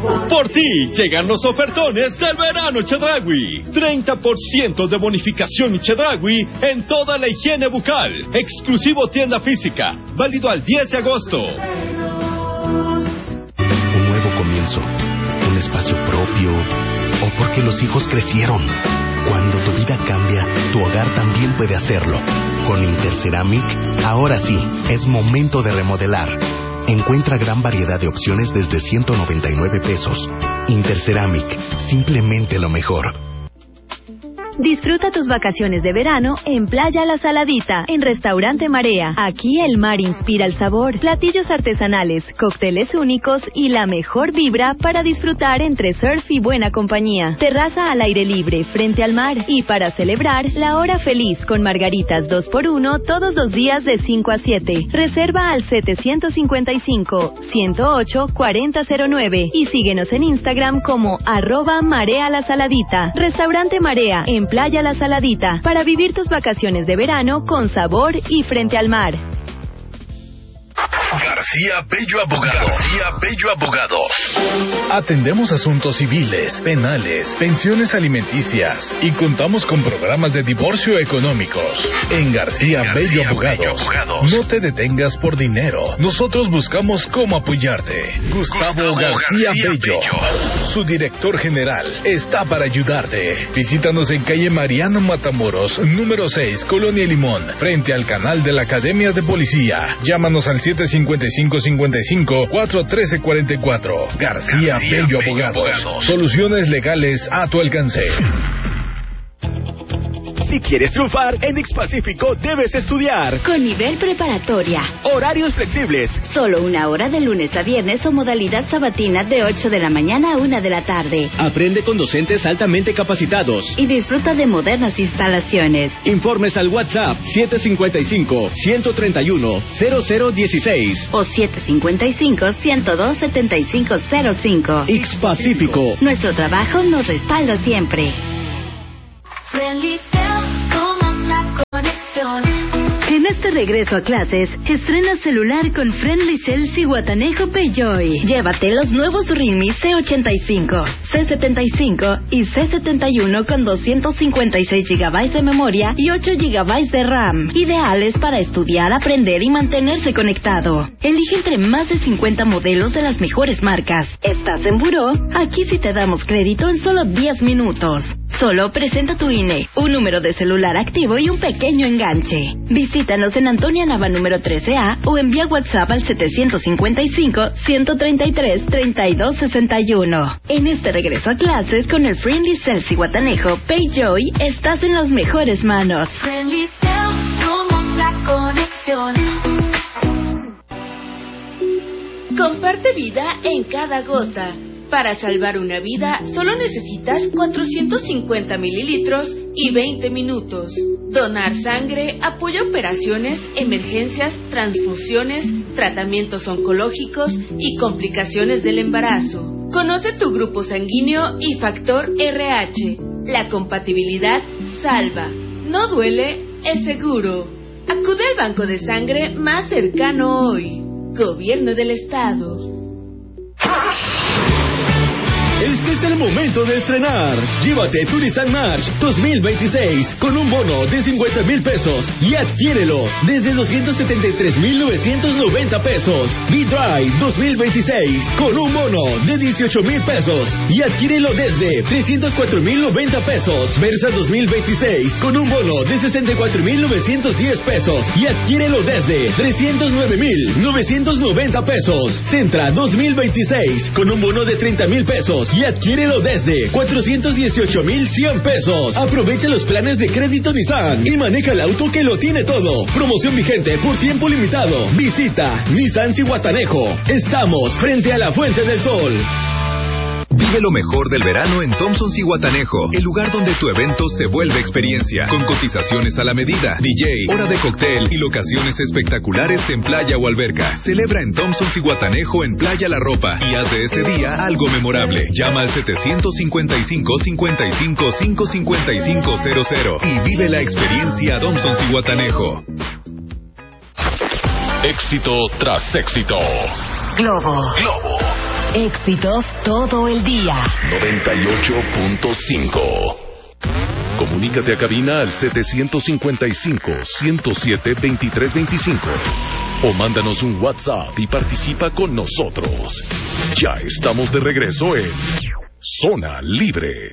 Por ti llegan los ofertones del verano Chedraui. 30% de bonificación Chedraui en toda la higiene bucal. Exclusivo tienda física. Válido al 10 de agosto. Un nuevo comienzo. Un espacio propio. O porque los hijos crecieron. Cuando tu vida cambia, tu hogar también puede hacerlo. Con Interceramic, ahora sí, es momento de remodelar. Encuentra gran variedad de opciones desde 199 pesos. Interceramic, simplemente lo mejor. Disfruta tus vacaciones de verano en Playa La Saladita, en Restaurante Marea. Aquí el mar inspira el sabor, platillos artesanales, cócteles únicos y la mejor vibra para disfrutar entre surf y buena compañía. Terraza al aire libre, frente al mar. Y para celebrar, la hora feliz con margaritas 2x1 todos los días de 5 a 7. Reserva al 755-108-4009 y síguenos en Instagram como @MareaLaSaladita. Restaurante Marea, en Playa La Saladita, para vivir tus vacaciones de verano con sabor y frente al mar. García Bello Abogados. García Bello Abogados. Atendemos asuntos civiles, penales, pensiones alimenticias y contamos con programas de divorcio económicos. En García Bello Abogados. No te detengas por dinero. Nosotros buscamos cómo apoyarte. Gustavo García Bello, su director general, está para ayudarte. Visítanos en calle Mariano Matamoros, número 6, Colonia Limón, frente al canal de la Academia de Policía. Llámanos al 755-55-413-44. García Bello Abogados. Soluciones legales a tu alcance. Si quieres triunfar, en Ix-Pacífico debes estudiar. Con nivel preparatoria. Horarios flexibles. Solo 1 hora de lunes a viernes o modalidad sabatina de 8 de la mañana a 1 de la tarde. Aprende con docentes altamente capacitados. Y disfruta de modernas instalaciones. Informes al WhatsApp 755-131-0016 o 755-102-7505. Ix-Pacífico. Nuestro trabajo nos respalda siempre. En este regreso a clases, estrena celular con Friendly Cell Zihuatanejo Payjoy. Llévate los nuevos Realme C85, C75 y C71 con 256 GB de memoria y 8 GB de RAM. Ideales para estudiar, aprender y mantenerse conectado. Elige entre más de 50 modelos de las mejores marcas. ¿Estás en buró? Aquí sí te damos crédito en solo 10 minutos. Solo presenta tu INE, un número de celular activo y un pequeño enganche. Visítanos en Antonia Nava número 13A o envía WhatsApp al 755-133-3261. En este regreso a clases con el Friendly Cell Zihuatanejo Payjoy, estás en las mejores manos. Friendly Cell, somos la conexión. Comparte vida en cada gota. Para salvar una vida, solo necesitas 450 mililitros y 20 minutos. Donar sangre apoya operaciones, emergencias, transfusiones, tratamientos oncológicos y complicaciones del embarazo. Conoce tu grupo sanguíneo y factor RH. La compatibilidad salva. No duele, es seguro. Acude al banco de sangre más cercano hoy. Gobierno del Estado. Este es el momento de estrenar. Llévate tu Nissan March 2026 con un bono de 50,000 pesos y adquiérelo desde 273,990 pesos. V-Drive 2026 con un bono de 18,000 pesos y adquiérelo desde 304,090 pesos. Versa 2026 con un bono de 64,910 pesos y adquiérelo desde 309,990 pesos. Centra 2026 con un bono de 30,000 pesos y adquiérelo desde 418,100 pesos. Aprovecha los planes de crédito Nissan y maneja el auto que lo tiene todo. Promoción vigente por tiempo limitado. Visita Nissan Zihuatanejo. Estamos frente a la Fuente del Sol. Vive lo mejor del verano en Thompson Zihuatanejo, el lugar donde tu evento se vuelve experiencia, con cotizaciones a la medida, DJ, hora de cóctel y locaciones espectaculares en playa o alberca. Celebra en Thompson Zihuatanejo en Playa La Ropa y haz de ese día algo memorable. Llama al 755-55-555-00 y vive la experiencia Thompson Zihuatanejo. Éxito tras éxito. Globo. Éxitos todo el día. 98.5. Comunícate a cabina al 755-107-2325 o mándanos un WhatsApp y participa con nosotros. Ya estamos de regreso en Zona Libre.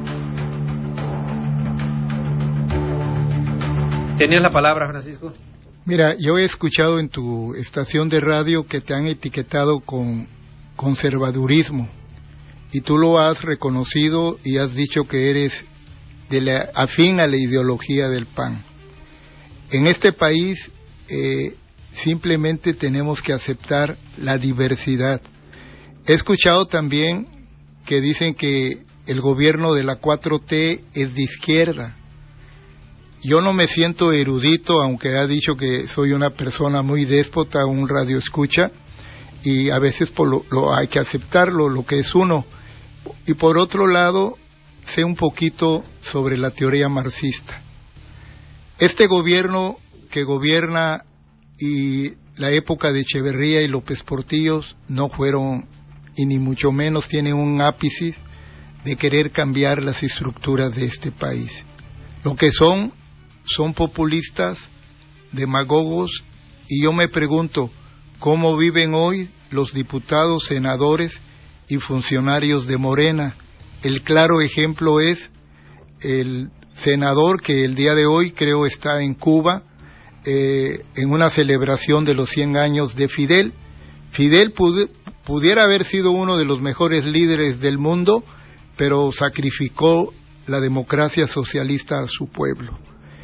¿Tenías la palabra, Francisco? Mira, yo he escuchado en tu estación de radio que te han etiquetado con conservadurismo y tú lo has reconocido y has dicho que eres afín a la ideología del PAN. En este país simplemente tenemos que aceptar la diversidad. He escuchado también que dicen que el gobierno de la 4T es de izquierda. Yo no me siento erudito, aunque ha dicho que soy una persona muy déspota, un radioescucha, y a veces lo hay que aceptarlo, lo que es uno. Y por otro lado, sé un poquito sobre la teoría marxista. Este gobierno que gobierna y la época de Echeverría y López Portillos no fueron, y ni mucho menos tienen un ápice de querer cambiar las estructuras de este país. Lo que son populistas, demagogos, y yo me pregunto, ¿cómo viven hoy los diputados, senadores y funcionarios de Morena? El claro ejemplo es el senador que el día de hoy creo está en Cuba en una celebración de los 100 años de Fidel. Fidel pudiera haber sido uno de los mejores líderes del mundo, pero sacrificó la democracia socialista a su pueblo.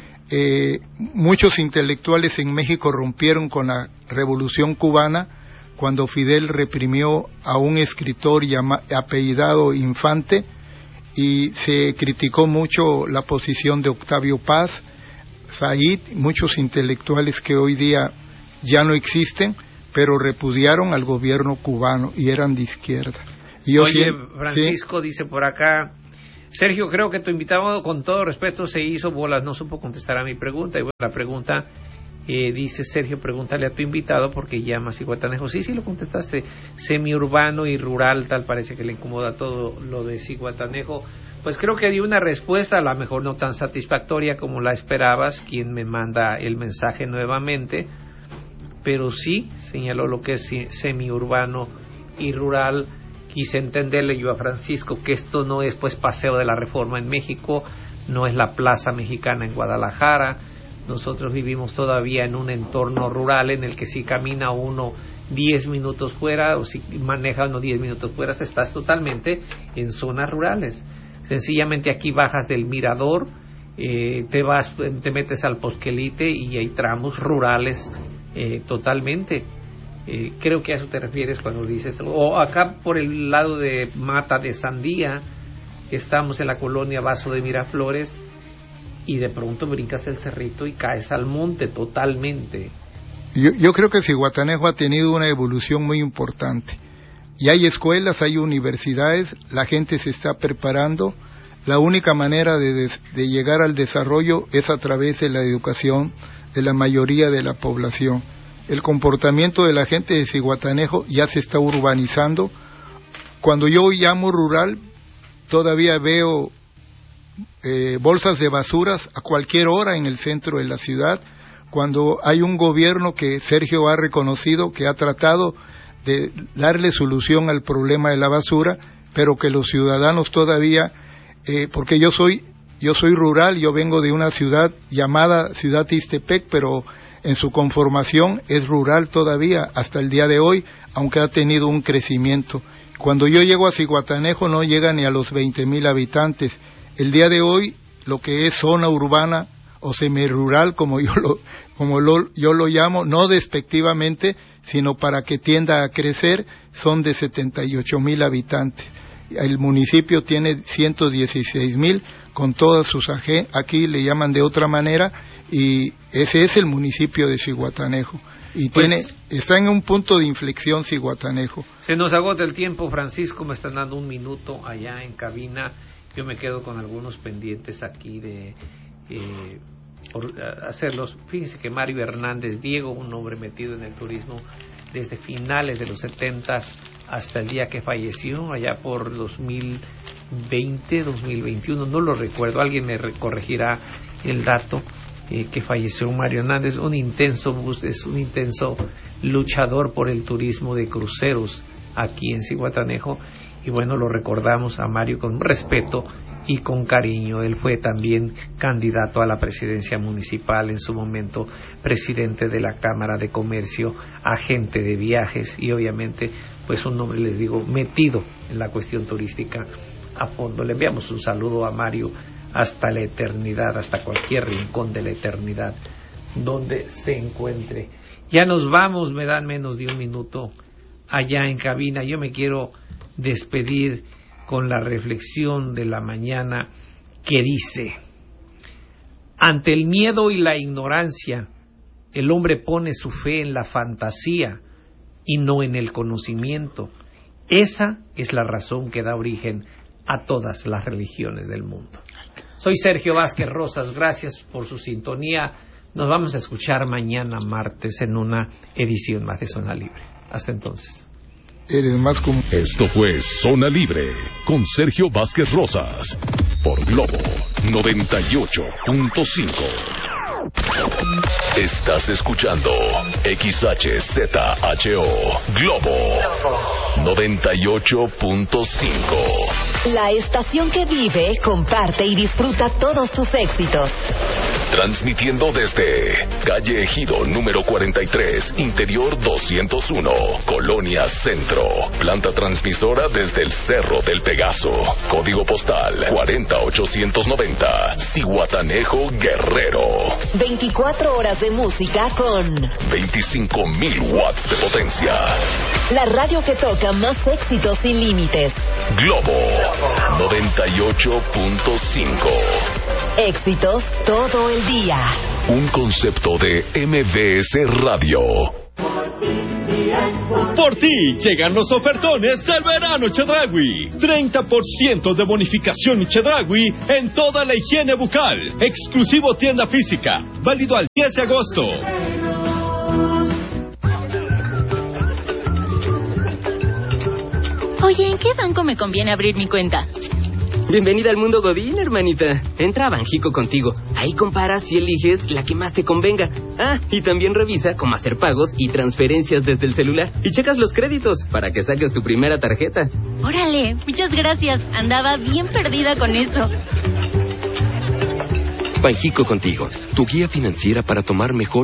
Muchos intelectuales en México rompieron con la Revolución Cubana cuando Fidel reprimió a un escritor apellidado Infante, y se criticó mucho la posición de Octavio Paz, Said, muchos intelectuales que hoy día ya no existen, pero repudiaron al gobierno cubano y eran de izquierda. Y Oye, Francisco, ¿sí? Dice por acá, Sergio, creo que tu invitado, con todo respeto, se hizo bolas, no supo contestar a mi pregunta. Y bueno, la pregunta, dice Sergio, pregúntale a tu invitado porque llama Zihuatanejo. Sí, lo contestaste, semiurbano y rural, tal, parece que le incomoda todo lo de Zihuatanejo. Pues creo que dio una respuesta, a lo mejor no tan satisfactoria como la esperabas, quien me manda el mensaje nuevamente, pero sí señaló lo que es semiurbano y rural. Quise entenderle yo a Francisco que esto no es pues Paseo de la Reforma en México, no es la Plaza Mexicana en Guadalajara. Nosotros vivimos todavía en un entorno rural en el que si camina uno 10 minutos fuera o si maneja uno 10 minutos fuera, estás totalmente en zonas rurales. Sencillamente aquí bajas del mirador, te metes al Posquelite y hay tramos rurales totalmente. Creo que a eso te refieres cuando dices, o acá por el lado de Mata de Sandía, estamos en la colonia Vaso de Miraflores y de pronto brincas el cerrito y caes al monte totalmente. Yo creo que Zihuatanejo ha tenido una evolución muy importante. Y hay escuelas, hay universidades, la gente se está preparando. La única manera de llegar al desarrollo es a través de la educación de la mayoría de la población. El comportamiento de la gente de Zihuatanejo ya se está urbanizando. Cuando yo llamo rural, todavía veo bolsas de basuras a cualquier hora en el centro de la ciudad, cuando hay un gobierno que Sergio ha reconocido que ha tratado de darle solución al problema de la basura, pero que los ciudadanos todavía, porque yo soy rural, yo vengo de una ciudad llamada Ciudad Ixtepec, pero en su conformación es rural todavía hasta el día de hoy, aunque ha tenido un crecimiento. Cuando yo llego a Zihuatanejo no llega ni a los 20,000 habitantes. El día de hoy, lo que es zona urbana o semirural, como yo lo llamo, no despectivamente, sino para que tienda a crecer, son de 78,000 habitantes. El municipio tiene 116,000 con todas sus aquí le llaman de otra manera, y ese es el municipio de Zihuatanejo. Y pues, está en un punto de inflexión Zihuatanejo. Se nos agota el tiempo, Francisco, me están dando un minuto allá en cabina. Yo me quedo con algunos pendientes aquí de por hacerlos. Fíjense que Mario Hernández Diego, un hombre metido en el turismo, desde finales de los 70s hasta el día que falleció, allá por 2020, 2021, no lo recuerdo, alguien me corregirá el dato, que falleció Mario Hernández, un intenso luchador por el turismo de cruceros aquí en Zihuatanejo, y bueno, lo recordamos a Mario con respeto y con cariño. Él fue también candidato a la presidencia municipal, en su momento presidente de la Cámara de Comercio, agente de viajes y obviamente pues un hombre, les digo, metido en la cuestión turística a fondo. Le enviamos un saludo a Mario hasta la eternidad, hasta cualquier rincón de la eternidad donde se encuentre. Ya nos vamos, me dan menos de un minuto allá en cabina. Yo me quiero despedir con la reflexión de la mañana que dice: ante el miedo y la ignorancia, el hombre pone su fe en la fantasía y no en el conocimiento. Esa es la razón que da origen a todas las religiones del mundo. Soy Sergio Vázquez Rosas, gracias por su sintonía. Nos vamos a escuchar mañana martes en una edición más de Zona Libre. Hasta entonces. Esto fue Zona Libre con Sergio Vázquez Rosas por Globo 98.5. Estás escuchando XHZHO Globo 98.5. La estación que vive, comparte y disfruta todos tus éxitos. Transmitiendo desde calle Ejido número 43, interior 201, Colonia Centro. Planta transmisora desde el Cerro del Pegaso. Código postal 40890, Zihuatanejo, Guerrero. 24 horas de música con 25,000 watts de potencia. La radio que toca más éxitos sin límites. Globo 98.5. Éxitos todo el día. Un concepto de MBS Radio. Por ti llegan los ofertones del verano Chedraui. 30% de bonificación Chedraui en toda la higiene bucal. Exclusivo tienda física. Válido al 10 de agosto. Oye, ¿en qué banco me conviene abrir mi cuenta? Bienvenida al mundo Godín, hermanita. Entra a Banjico Contigo. Ahí comparas y eliges la que más te convenga. Ah, y también revisa cómo hacer pagos y transferencias desde el celular. Y checas los créditos para que saques tu primera tarjeta. Órale, muchas gracias. Andaba bien perdida con eso. Banjico Contigo, tu guía financiera para tomar mejor